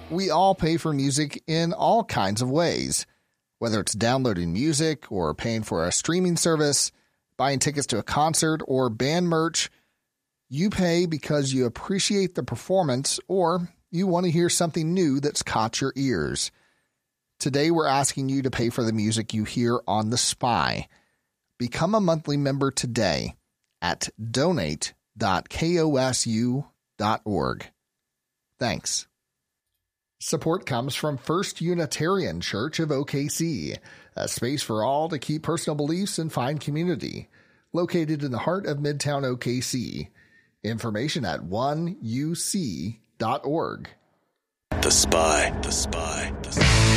We all pay for music in all kinds of ways. Whether it's downloading music or paying for a streaming service, buying tickets to a concert, or band merch, you pay because you appreciate the performance or you want to hear something new that's caught your ears. Today, we're asking you to pay for the music you hear on The Spy. Become a monthly member today at donate.kosu.org. Thanks. Support comes from First Unitarian Church of OKC, a space for all to keep personal beliefs and find community. Located in the heart of Midtown OKC. Information at 1uc.org. The Spy.